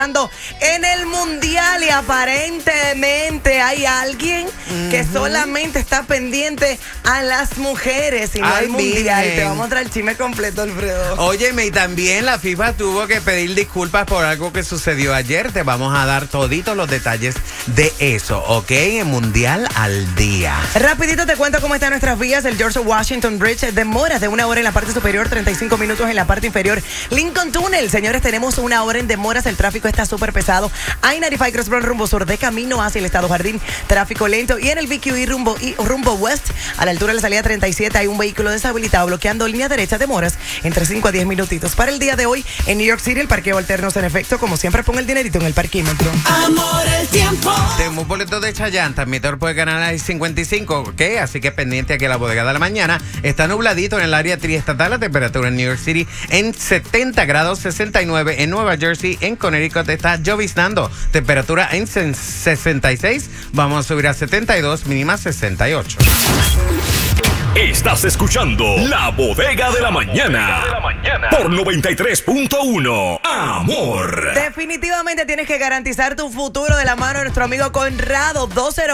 En el mundial, y aparentemente hay alguien que solamente está pendiente a las mujeres y no al mundial. Te vamos a traer el chisme completo, Alfredo. Óyeme, y también la FIFA tuvo que pedir disculpas por algo que sucedió ayer. Te vamos a dar toditos los detalles de eso, ¿ok? En Mundial al Día. Rapidito te cuento cómo están nuestras vías. El George Washington Bridge demora de 1 hora en la parte superior, 35 minutos en la parte inferior. Lincoln Tunnel, señores, tenemos 1 hora en demoras. El tráfico está súper pesado. I-95 Crossbrook rumbo sur de camino hacia el Estado Jardín, tráfico lento. Y en el BQE rumbo west, a la altura de la salida 37, hay un vehículo deshabilitado bloqueando línea derecha, demoras entre 5 a 10 minutitos. Para el día de hoy, en New York City, el parqueo alternos en efecto. Como siempre, pon el dinerito en el parquímetro. Amor, el tiempo. Tengo un boleto de Chayanne, también te puede ganar a 55, ¿ok? Así que pendiente aquí a la bodega de la mañana. Está nubladito en el área triestatal, la temperatura en New York City en 70 grados, 69 en Nueva Jersey, en Connecticut está lloviznando, temperatura en 66, vamos a subir a 72, mínima 68. Estás escuchando La Bodega de la Mañana por 93.1 Amor. Definitivamente tienes que garantizar tu futuro de la mano de nuestro amigo Conrado,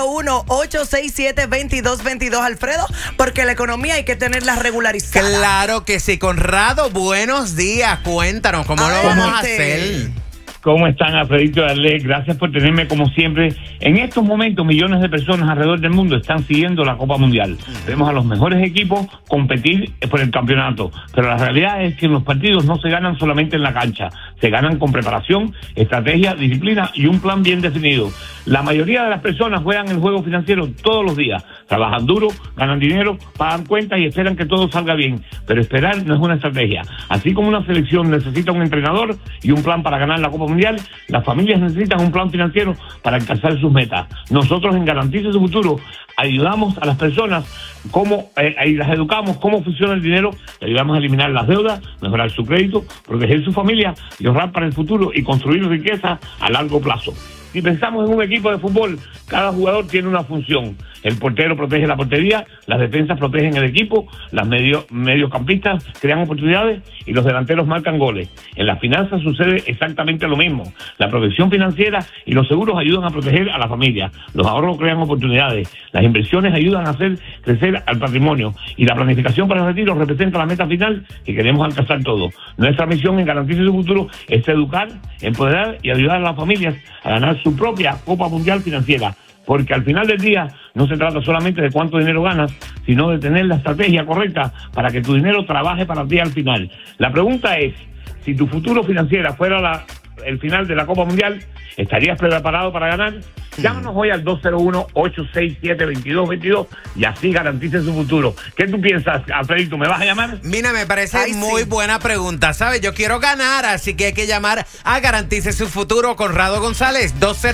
201-867-2222, Alfredo, porque la economía hay que tenerla regularizada. Claro que sí, Conrado, buenos días, cuéntanos, ¿cómo lo vamos a hacer? ¿Cómo están, Alfredito y Ale? Gracias por tenerme como siempre. En estos momentos, millones de personas alrededor del mundo están siguiendo la Copa Mundial. Vemos a los mejores equipos competir por el campeonato. Pero la realidad es que los partidos no se ganan solamente en la cancha. Se ganan con preparación, estrategia, disciplina y un plan bien definido. La mayoría de las personas juegan el juego financiero todos los días. Trabajan duro, ganan dinero, pagan cuentas y esperan que todo salga bien. Pero esperar no es una estrategia. Así como una selección necesita un entrenador y un plan para ganar la Copa Mundial, las familias necesitan un plan financiero para alcanzar sus metas. Nosotros en Garantiza Su Futuro ayudamos a las personas y las educamos cómo funciona el dinero, le ayudamos a eliminar las deudas, mejorar su crédito, proteger su familia y ahorrar para el futuro y construir riqueza a largo plazo. Si pensamos en un equipo de fútbol, cada jugador tiene una función. El portero protege la portería, las defensas protegen el equipo, las mediocampistas crean oportunidades y los delanteros marcan goles. En las finanzas sucede exactamente lo mismo. La protección financiera y los seguros ayudan a proteger a la familia. Los ahorros crean oportunidades. Las inversiones ayudan a hacer crecer al patrimonio. Y la planificación para el retiro representa la meta final que queremos alcanzar todos. Nuestra misión en Garantiza Su Futuro es educar, empoderar y ayudar a las familias a ganar su propia Copa Mundial financiera. Porque al final del día no se trata solamente de cuánto dinero ganas, sino de tener la estrategia correcta para que tu dinero trabaje para ti al final. La pregunta es, si tu futuro financiero fuera el final de la Copa Mundial, ¿estarías preparado para ganar? Llámanos hoy al 201-867-2222 y así garantice su futuro. ¿Qué tú piensas, Alfredito? ¿Me vas a llamar? Mira, me parece muy buena pregunta, ¿sabes? Yo quiero ganar, así que hay que llamar a Garantice Su Futuro, Conrado González,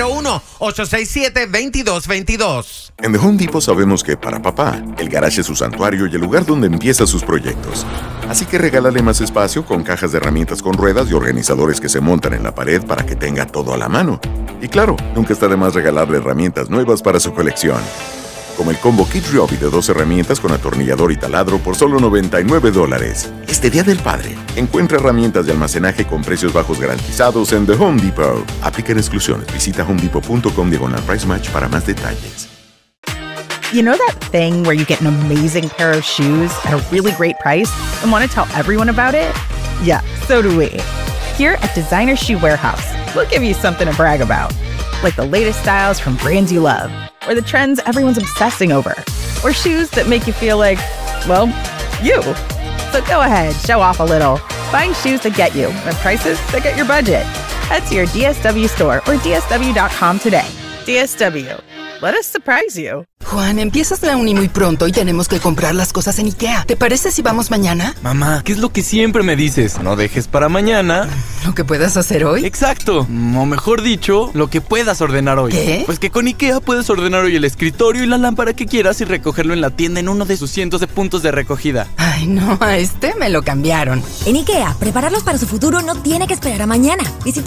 201-867-2222. En The Home Depot sabemos que para papá, el garage es su santuario y el lugar donde empieza sus proyectos. Así que regálale más espacio con cajas de herramientas con ruedas y organizadores que se montan en la pared para que tenga todo a la mano. Y claro, nunca está de más regalarle herramientas nuevas para su colección. Como el combo Kid Ryobi de 2 herramientas con atornillador y taladro por solo $99. Este Día del Padre, encuentra herramientas de almacenaje con precios bajos garantizados en The Home Depot. Aplican exclusiones. Visita homedepot.com/price match para más detalles. You know that thing where you get an amazing pair of shoes at a really great price and want to tell everyone about it? Yeah, so do we. Here at Designer Shoe Warehouse, we'll give you something to brag about. Like the latest styles from brands you love, or the trends everyone's obsessing over, or shoes that make you feel like, well, you. So go ahead, show off a little. Find shoes that get you at prices that get your budget. Head to your DSW store or DSW.com today. DSW. Let us surprise you. Juan, empiezas la uni muy pronto y tenemos que comprar las cosas en IKEA. ¿Te parece si vamos mañana? Mamá, ¿qué es lo que siempre me dices? No dejes para mañana ¿lo que puedas hacer hoy? Exacto, o mejor dicho, lo que puedas ordenar hoy. ¿Qué? Pues que con IKEA puedes ordenar hoy el escritorio y la lámpara que quieras y recogerlo en la tienda en uno de sus cientos de puntos de recogida. Ay, no, a este me lo cambiaron. En IKEA, prepararlos para su futuro no tiene que esperar a mañana. Visita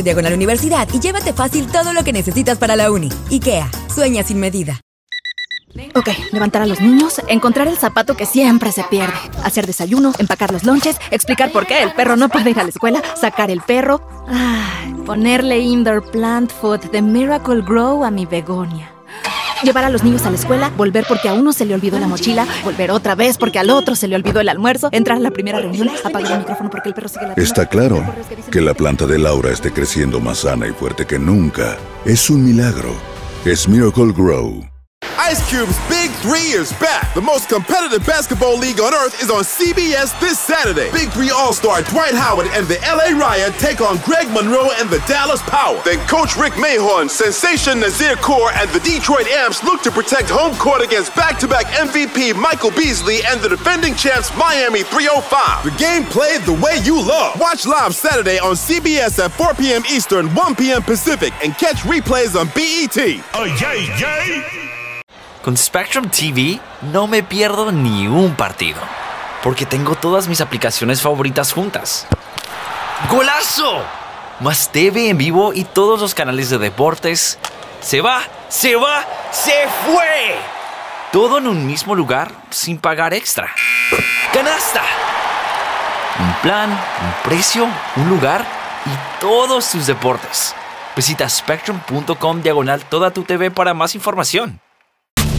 ikea.us/universidad y llévate fácil todo lo que necesitas para la uni. IKEA, sueña sin medida. Ok, levantar a los niños, encontrar el zapato que siempre se pierde, hacer desayuno, empacar los lonches, explicar por qué el perro no puede ir a la escuela, sacar el perro, ponerle indoor plant food de Miracle Grow a mi begonia. Llevar a los niños a la escuela, volver porque a uno se le olvidó la mochila, volver otra vez porque al otro se le olvidó el almuerzo, entrar a la primera reunión, apagar el micrófono porque el perro sigue ladrando. Está claro que la planta de Laura esté creciendo más sana y fuerte que nunca. Es un milagro. Es Miracle Grow. Ice Cube's Big 3 is back. The most competitive basketball league on earth is on CBS this Saturday. Big 3 All-Star Dwight Howard and the LA Riot take on Greg Monroe and the Dallas Power. Then Coach Rick Mahorn, Sensation Nazir Kaur, and the Detroit Amps look to protect home court against back-to-back MVP Michael Beasley and the defending champs Miami 305. The game played the way you love. Watch live Saturday on CBS at 4 p.m. Eastern, 1 p.m. Pacific, and catch replays on BET. Oh, yay, yay! Con Spectrum TV no me pierdo ni un partido, porque tengo todas mis aplicaciones favoritas juntas. ¡Golazo! Más TV en vivo y todos los canales de deportes. ¡Se va! ¡Se fue! Todo en un mismo lugar sin pagar extra. ¡Canasta! Un plan, un precio, un lugar y todos tus deportes. Visita spectrum.com/toda tu TV para más información.